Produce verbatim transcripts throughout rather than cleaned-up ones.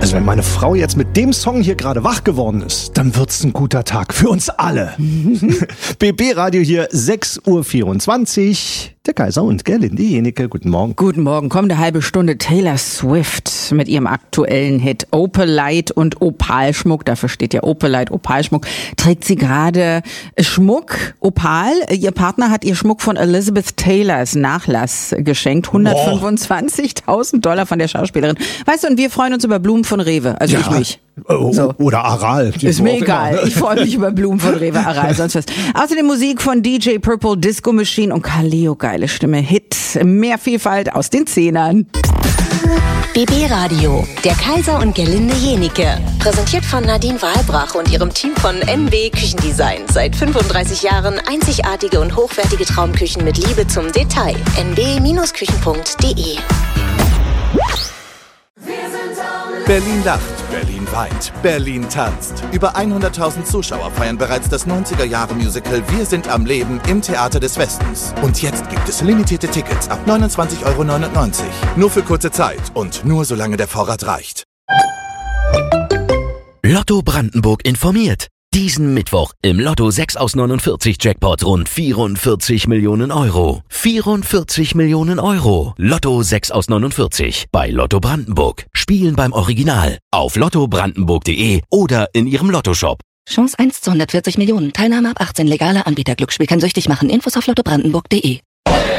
Also wenn meine Frau jetzt mit dem Song hier gerade wach geworden ist, dann wird's ein guter Tag für uns alle. B B-Radio hier, sechs Uhr vierundzwanzig. Der Kaiser und Gerlinde Jenike, guten Morgen. Guten Morgen, kommende halbe Stunde Taylor Swift mit ihrem aktuellen Hit Opalite und Opalschmuck. Dafür steht ja Opalite, Opalschmuck. Trägt sie gerade Schmuck, Opal. Ihr Partner hat ihr Schmuck von Elizabeth Taylors Nachlass geschenkt. hundertfünfundzwanzigtausend Dollar von der Schauspielerin. Weißt du, und wir freuen uns über Blumen von Rewe. Also Ja. ich mich. So. Oder Aral. Ist mir egal. Ich freue mich über Blumen von Rewe, Aral, sonst was. Außerdem Musik von D J Purple, Disco Machine und Kaleo, geile Stimme. Hit, mehr Vielfalt aus den Zehnern. B B-Radio, der Kaiser und Gerlinde Jenike. Präsentiert von Nadine Wahlbrach und ihrem Team von M B Küchendesign. Seit fünfunddreißig Jahren einzigartige und hochwertige Traumküchen mit Liebe zum Detail. n b Küchen punkt d e. Berlin lacht, Berlin weint, Berlin tanzt. Über hunderttausend Zuschauer feiern bereits das neunziger-Jahre-Musical Wir sind am Leben im Theater des Westens. Und jetzt gibt es limitierte Tickets ab neunundzwanzig Euro neunundneunzig. Nur für kurze Zeit und nur solange der Vorrat reicht. Lotto Brandenburg informiert. Diesen Mittwoch im Lotto sechs aus neunundvierzig Jackpot rund vierundvierzig Millionen Euro. vierundvierzig Millionen Euro. Lotto sechs aus neunundvierzig bei Lotto Brandenburg. Spielen beim Original auf lotto brandenburg punkt de oder in ihrem Lottoshop. Chance eins zu hundertvierzig Millionen. Teilnahme ab achtzehn. Legaler Anbieter. Glücksspiel kann süchtig machen. Infos auf lotto brandenburg punkt de.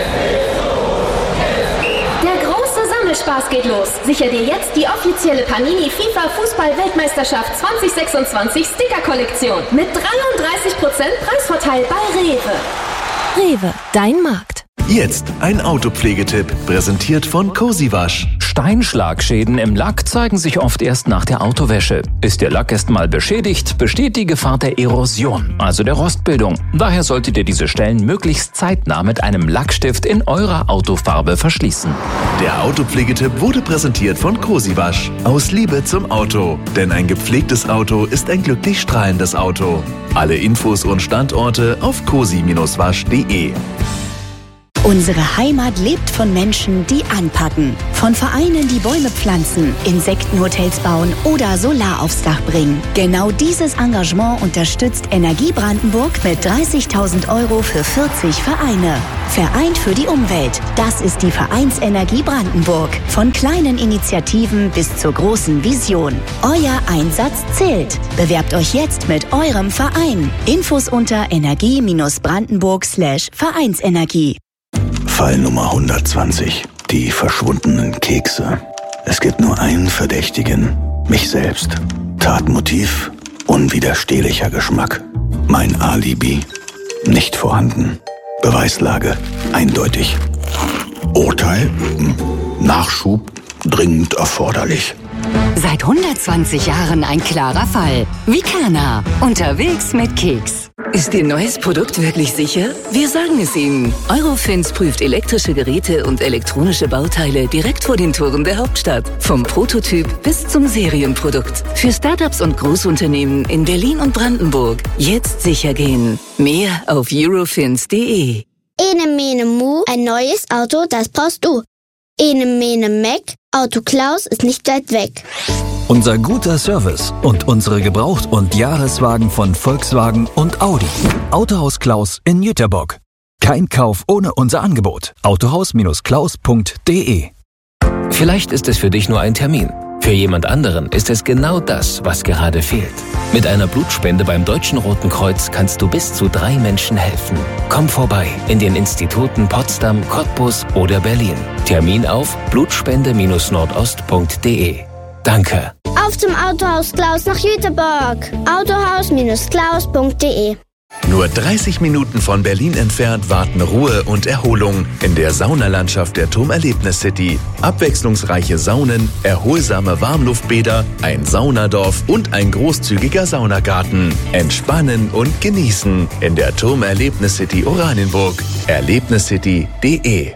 Spaß geht los. Sicher dir jetzt die offizielle Panini FIFA Fußball-Weltmeisterschaft zwanzig sechsundzwanzig Sticker-Kollektion mit dreiunddreißig Prozent Preisvorteil bei Rewe. Rewe, dein Markt. Jetzt ein Autopflegetipp, präsentiert von Cozy Wasch. Steinschlagschäden im Lack zeigen sich oft erst nach der Autowäsche. Ist der Lack erst mal beschädigt, besteht die Gefahr der Erosion, also der Rostbildung. Daher solltet ihr diese Stellen möglichst zeitnah mit einem Lackstift in eurer Autofarbe verschließen. Der Autopflegetipp wurde präsentiert von Cozy Wasch. Aus Liebe zum Auto. Denn ein gepflegtes Auto ist ein glücklich strahlendes Auto. Alle Infos und Standorte auf cozy wasch punkt de. Unsere Heimat lebt von Menschen, die anpacken. Von Vereinen, die Bäume pflanzen, Insektenhotels bauen oder Solar aufs Dach bringen. Genau dieses Engagement unterstützt Energie Brandenburg mit dreißigtausend Euro für vierzig Vereine. Vereint für die Umwelt. Das ist die Vereinsenergie Brandenburg. Von kleinen Initiativen bis zur großen Vision. Euer Einsatz zählt. Bewerbt euch jetzt mit eurem Verein. Infos unter energie-brandenburg slash Vereinsenergie. Fall Nummer hundertzwanzig. Die verschwundenen Kekse. Es gibt nur einen Verdächtigen. Mich selbst. Tatmotiv. Unwiderstehlicher Geschmack. Mein Alibi. Nicht vorhanden. Beweislage. Eindeutig. Urteil. Nachschub. Dringend erforderlich. Seit hundertzwanzig Jahren ein klarer Fall. Vicana. Unterwegs mit Keks. Ist Ihr neues Produkt wirklich sicher? Wir sagen es Ihnen. Eurofins prüft elektrische Geräte und elektronische Bauteile direkt vor den Toren der Hauptstadt. Vom Prototyp bis zum Serienprodukt. Für Startups und Großunternehmen in Berlin und Brandenburg. Jetzt sicher gehen. Mehr auf eurofins punkt de. Ene mene mu, ein neues Auto, das brauchst du. Ene mene meck, Auto Klaus ist nicht weit weg. Unser guter Service und unsere Gebraucht- und Jahreswagen von Volkswagen und Audi. Autohaus Klaus in Jüterbock. Kein Kauf ohne unser Angebot. autohaus klaus punkt de. Vielleicht ist es für dich nur ein Termin. Für jemand anderen ist es genau das, was gerade fehlt. Mit einer Blutspende beim Deutschen Roten Kreuz kannst du bis zu drei Menschen helfen. Komm vorbei in den Instituten Potsdam, Cottbus oder Berlin. Termin auf blutspende nordost punkt de. Danke. Auf zum Autohaus Klaus nach Jüterbock. autohaus klaus punkt de. Nur dreißig Minuten von Berlin entfernt warten Ruhe und Erholung in der Saunalandschaft der Turm Erlebnis City. Abwechslungsreiche Saunen, erholsame Warmluftbäder, ein Saunadorf und ein großzügiger Saunagarten. Entspannen und genießen in der Turm Erlebnis City Oranienburg. erlebniscity punkt de.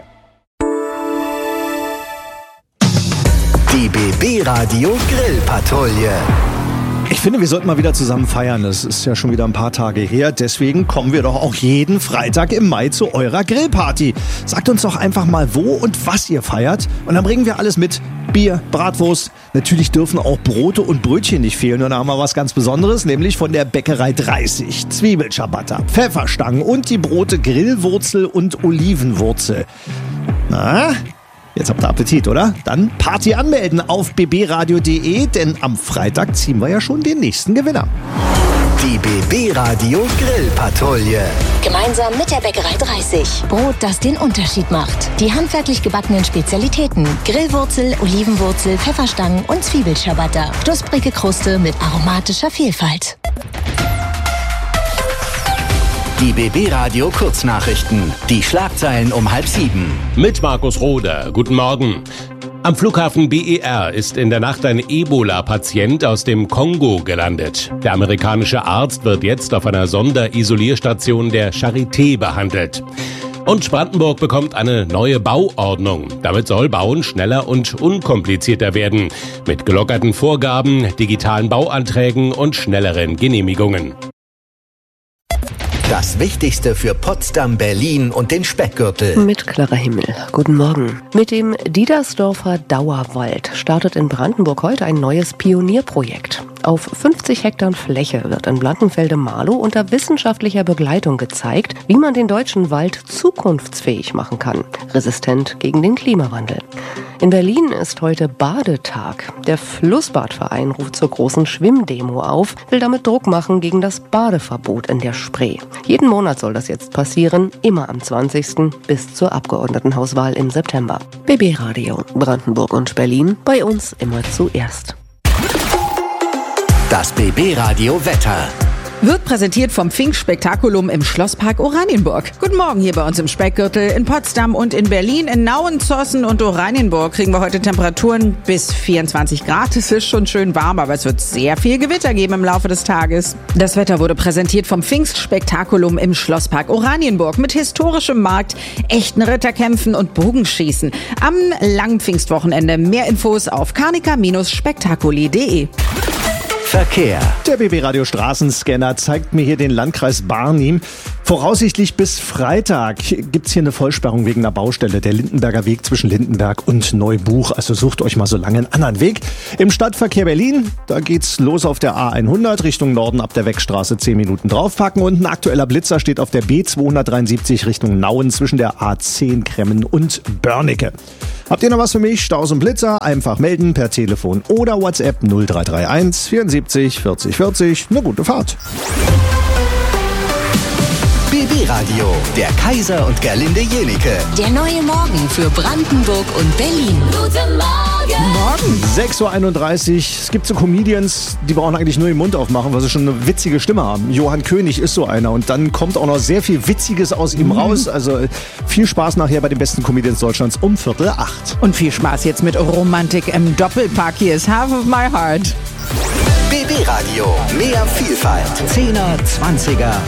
Die B B-Radio Grillpatrouille. Ich finde, wir sollten mal wieder zusammen feiern. Es ist ja schon wieder ein paar Tage her. Deswegen kommen wir doch auch jeden Freitag im Mai zu eurer Grillparty. Sagt uns doch einfach mal, wo und was ihr feiert. Und dann bringen wir alles mit Bier, Bratwurst. Natürlich dürfen auch Brote und Brötchen nicht fehlen. Und da haben wir was ganz Besonderes, nämlich von der Bäckerei dreißig. Zwiebelciabatta, Pfefferstangen und die Brote Grillwurzel und Olivenwurzel. Na, jetzt habt ihr Appetit, oder? Dann Party anmelden auf b b radio punkt d e, denn am Freitag ziehen wir ja schon den nächsten Gewinner. Die B B Radio Grillpatrouille. Gemeinsam mit der Bäckerei dreißig. Brot, das den Unterschied macht. Die handwerklich gebackenen Spezialitäten. Grillwurzel, Olivenwurzel, Pfefferstangen und Zwiebelciabatta. Knusprige Kruste mit aromatischer Vielfalt. Die B B Radio Kurznachrichten. Die Schlagzeilen um halb sieben. Mit Markus Roder. Guten Morgen. Am Flughafen B E R ist in der Nacht ein Ebola-Patient aus dem Kongo gelandet. Der amerikanische Arzt wird jetzt auf einer Sonderisolierstation der Charité behandelt. Und Brandenburg bekommt eine neue Bauordnung. Damit soll Bauen schneller und unkomplizierter werden. Mit gelockerten Vorgaben, digitalen Bauanträgen und schnelleren Genehmigungen. Das Wichtigste für Potsdam, Berlin und den Speckgürtel. Mit Clara Himmel. Guten Morgen. Mit dem Diedersdorfer Dauerwald startet in Brandenburg heute ein neues Pionierprojekt. Auf fünfzig Hektar Fläche wird in Blankenfelde-Marlow unter wissenschaftlicher Begleitung gezeigt, wie man den deutschen Wald zukunftsfähig machen kann, resistent gegen den Klimawandel. In Berlin ist heute Badetag. Der Flussbadverein ruft zur großen Schwimmdemo auf, will damit Druck machen gegen das Badeverbot in der Spree. Jeden Monat soll das jetzt passieren, immer am zwanzigsten bis zur Abgeordnetenhauswahl im September. B B Radio, Brandenburg und Berlin, bei uns immer zuerst. Das B B Radio Wetter. Wird präsentiert vom Pfingstspektakulum im Schlosspark Oranienburg. Guten Morgen hier bei uns im Speckgürtel, in Potsdam und in Berlin. In Nauen, Zossen und Oranienburg kriegen wir heute Temperaturen bis vierundzwanzig Grad. Es ist schon schön warm, aber es wird sehr viel Gewitter geben im Laufe des Tages. Das Wetter wurde präsentiert vom Pfingstspektakulum im Schlosspark Oranienburg mit historischem Markt, echten Ritterkämpfen und Bogenschießen. Am langen Pfingstwochenende mehr Infos auf karnika Bindestrich spektakuli punkt de. Verkehr. Der B B Radio Straßenscanner zeigt mir hier den Landkreis Barnim. Voraussichtlich bis Freitag gibt's hier eine Vollsperrung wegen einer Baustelle. Der Lindenberger Weg zwischen Lindenberg und Neubuch. Also sucht euch mal so lange einen anderen Weg. Im Stadtverkehr Berlin, da geht's los auf der A hundert Richtung Norden ab der Weckstraße zehn Minuten draufpacken. Und ein aktueller Blitzer steht auf der B zweihundertdreiundsiebzig Richtung Nauen zwischen der A zehn Kremmen und Börnecke. Habt ihr noch was für mich? Staus und Blitzer? Einfach melden per Telefon oder WhatsApp null drei drei eins vierundsiebzig vierzig vierzig. Eine gute Fahrt. B B Radio, der Kaiser und Gerlinde Jenike. Der neue Morgen für Brandenburg und Berlin. Guten Morgen! Morgen! sechs Uhr einunddreißig. Es gibt so Comedians, die brauchen eigentlich nur den Mund aufmachen, weil sie schon eine witzige Stimme haben. Johann König ist so einer. Und dann kommt auch noch sehr viel Witziges aus ihm mhm. raus. Also viel Spaß nachher bei den besten Comedians Deutschlands um Viertel acht. Und viel Spaß jetzt mit Romantik im Doppelpack. Hier ist Half of My Heart. B B Radio, mehr Vielfalt. Zehner, Zwanziger